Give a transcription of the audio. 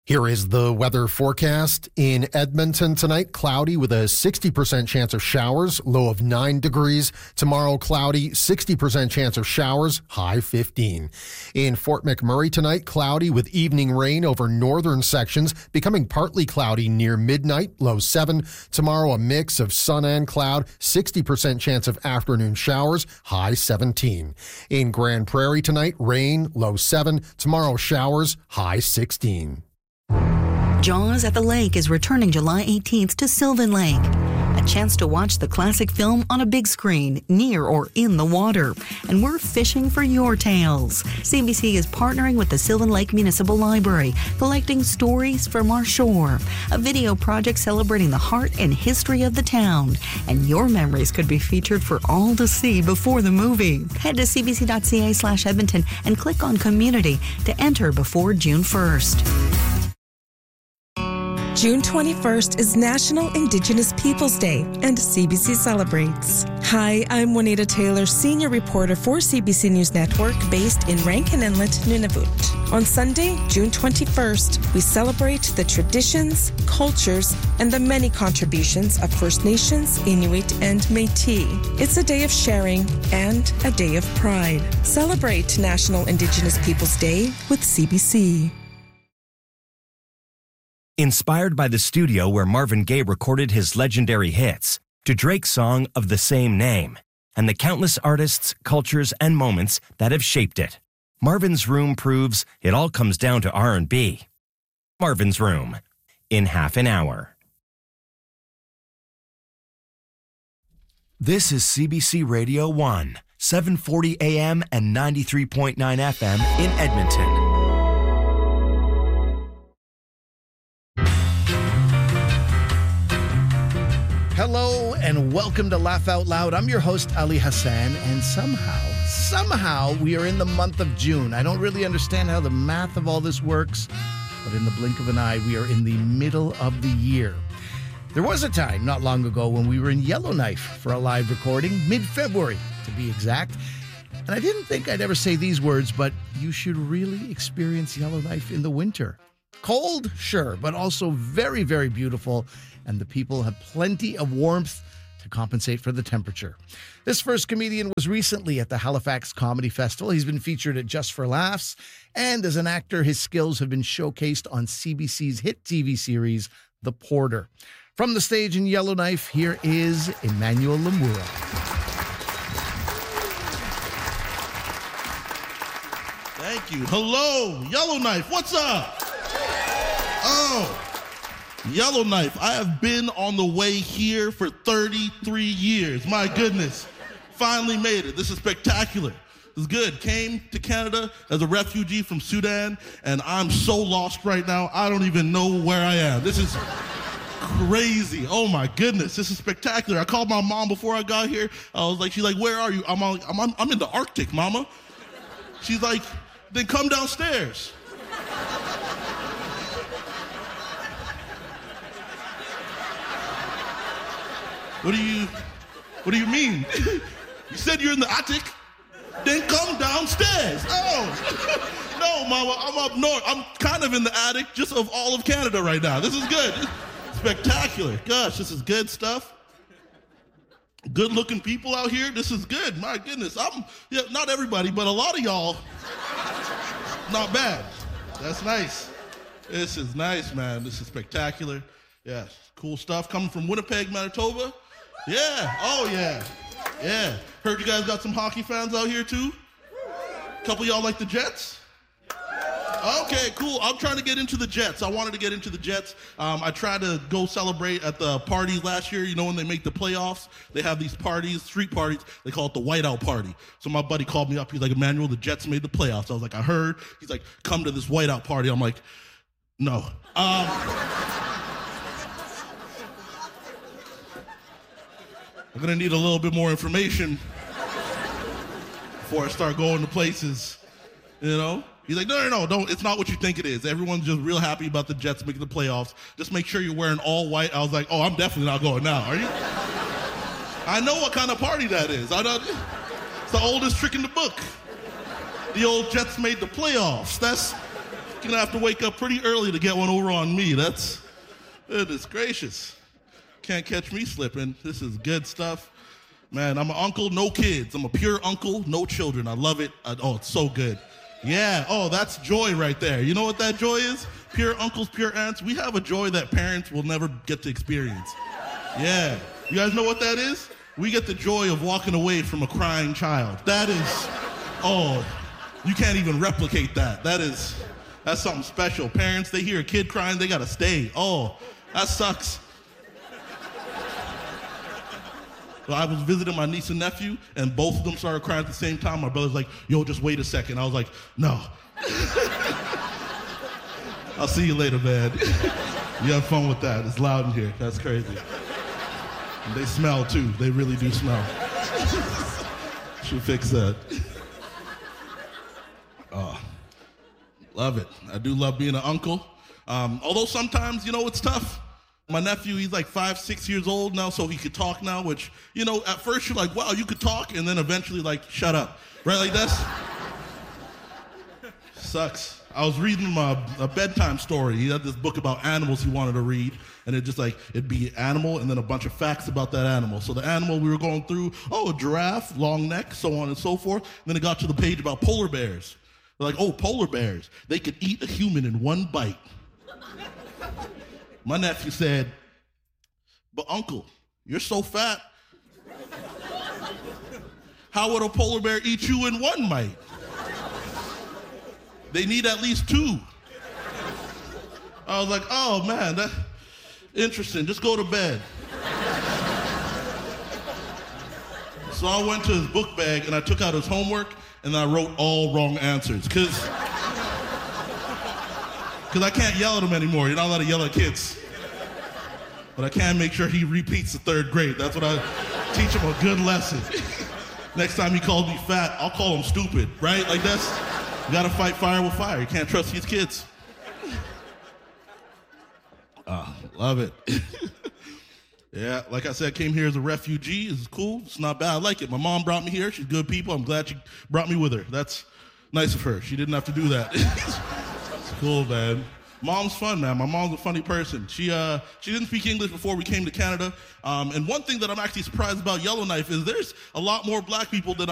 Here is the weather forecast. In Edmonton tonight, cloudy with a 60% chance of showers, low of 9 degrees. Tomorrow, cloudy, 60% chance of showers, high 15. In Fort McMurray tonight, cloudy with evening rain over northern sections, becoming partly cloudy near midnight, low 7. Tomorrow, a mix of sun and cloud, 60% chance of afternoon showers, high 17. In Grand Prairie tonight, rain, low 7. Tomorrow, showers, high 16. Jaws at the Lake is returning July 18th to Sylvan Lake. A chance to watch the classic film on a big screen, near or in the water. And we're fishing for your tales. CBC is partnering with the Sylvan Lake Municipal Library, collecting stories from our shore. A video project celebrating the heart and history of the town. And your memories could be featured for all to see before the movie. Head to cbc.ca/Edmonton and click on Community to enter before June 1st. June 21st is National Indigenous Peoples Day, and CBC celebrates. Hi, I'm Juanita Taylor, senior reporter for CBC News Network, based in Rankin Inlet, Nunavut. On Sunday, June 21st, we celebrate the traditions, cultures, and the many contributions of First Nations, Inuit, and Métis. It's a day of sharing and a day of pride. Celebrate National Indigenous Peoples Day with CBC. Inspired by the studio where Marvin Gaye recorded his legendary hits, to Drake's song of the same name, and the countless artists, cultures, and moments that have shaped it, Marvin's Room proves it all comes down to R&B. Marvin's Room, in half an hour. This is CBC Radio 1, 740 AM and 93.9 FM in Edmonton. Hello and welcome to Laugh Out Loud. I'm your host, Ali Hassan, and somehow we are in the month of June. I don't really understand how the math of all this works, but in the blink of an eye, we are in the middle of the year. There was a time not long ago when we were in Yellowknife for a live recording, mid-February to be exact, and I didn't think I'd ever say these words, but you should really experience Yellowknife in the winter. Cold, sure, but also very, very beautiful, and the people have plenty of warmth to compensate for the temperature. This first comedian was recently at the Halifax Comedy Festival. He's been featured at Just for Laughs, and as an actor, his skills have been showcased on CBC's hit TV series, The Porter. From the stage in Yellowknife, here is Emmanuel Lemura. Thank you. Hello, Yellowknife. What's up? Oh, Yellowknife. I have been on the way here for 33 years. My goodness. Finally made it. This is spectacular. This is good. Came to Canada as a refugee from Sudan, and I'm so lost right now, I don't even know where I am. This is crazy. Oh my goodness. This is spectacular. I called my mom before I got here. I was like, she's like, where are you? I'm in the Arctic, mama. She's like, then come downstairs. What do you mean? You said you're in the attic? Then come downstairs. Oh, no, mama, I'm up north. I'm kind of in the attic just of all of Canada right now. This is good. Spectacular. Gosh, this is good stuff. Good looking people out here. This is good. My goodness. Not everybody, but a lot of y'all, not bad. That's nice. This is nice, man. This is spectacular. Yeah, cool stuff. Coming from Winnipeg, Manitoba. Yeah, oh yeah. Yeah. Heard you guys got some hockey fans out here too? A couple of y'all like the Jets? Okay, cool. I'm trying to get into the Jets. I wanted to get into the Jets. I tried to go celebrate at the parties last year. You know, when they make the playoffs, they have these parties, street parties. They call it the whiteout party. So my buddy called me up. He's like, Emmanuel, the Jets made the playoffs. I was like, I heard. He's like, come to this whiteout party. I'm like, no. I'm going to need a little bit more information before I start going to places, you know? He's like, no, don't. It's not what you think it is. Everyone's just real happy about the Jets making the playoffs. Just make sure you're wearing all white. I was like, oh, I'm definitely not going now. Are you? I know what kind of party that is. It's the oldest trick in the book. The old Jets made the playoffs. Gonna have to wake up pretty early to get one over on me. Goodness gracious. Can't catch me slipping. This is good stuff. Man, I'm an uncle, no kids. I'm a pure uncle, no children. I love it. It's so good. Yeah, that's joy right there. You know what that joy is? Pure uncles, pure aunts. We have a joy that parents will never get to experience. Yeah. You guys know what that is? We get the joy of walking away from a crying child. That is, you can't even replicate that. That's something special. Parents, they hear a kid crying, they gotta stay. Oh, that sucks. Well, I was visiting my niece and nephew, and both of them started crying at the same time. My brother's like, yo, just wait a second. I was like, no. I'll see you later, man. You have fun with that. It's loud in here. That's crazy. And they smell, too. They really do smell. Should fix that. Love it. I do love being an uncle. Although sometimes, it's tough. My nephew, he's like 5, 6 years old now, so he could talk now, which, at first you're like, wow, you could talk, and then eventually like, shut up. Right, like that's sucks. I was reading a bedtime story. He had this book about animals he wanted to read, and it'd be animal and then a bunch of facts about that animal. So the animal we were going through, a giraffe, long neck, so on and so forth. And then it got to the page about polar bears. They're like, polar bears, they could eat a human in one bite. My nephew said, but uncle, you're so fat. How would a polar bear eat you in one bite? They need at least 2. I was like, oh man, that's interesting. Just go to bed. So I went to his book bag and I took out his homework and I wrote all wrong answers. Because I can't yell at him anymore. You're not allowed to yell at kids. But I can make sure he repeats the 3rd grade. That's what I teach him, a good lesson. Next time he calls me fat, I'll call him stupid, right? Like you gotta fight fire with fire. You can't trust these kids. Love it. Yeah, like I said, came here as a refugee. It's cool. It's not bad. I like it. My mom brought me here. She's good people. I'm glad she brought me with her. That's nice of her. She didn't have to do that. It's cool, man. Mom's fun, man. My mom's a funny person. She didn't speak English before we came to Canada. And one thing that I'm actually surprised about Yellowknife is there's a lot more black people than